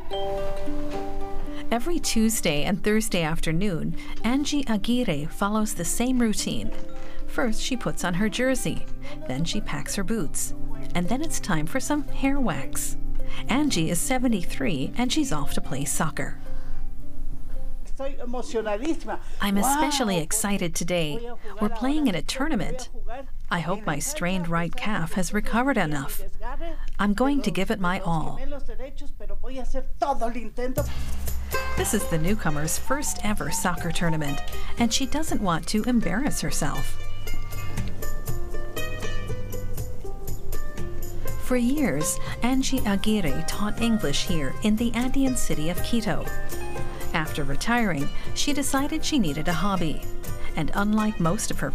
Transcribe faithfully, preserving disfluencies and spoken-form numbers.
Every Tuesday and Thursday afternoon, Angie Aguirre follows the same routine. First, she puts on her jersey, then she packs her boots, and then it's time for some hair wax. Angie is seventy-three and she's off to play soccer. I'm especially excited today. We're playing in a tournament. I hope my strained right calf has recovered enough. I'm going to give it my all. This is the newcomer's first ever soccer tournament, and she doesn't want to embarrass herself. For years, Angie Aguirre taught English here in the Andean city of Quito. After retiring, she decided she needed a hobby. And unlike most of her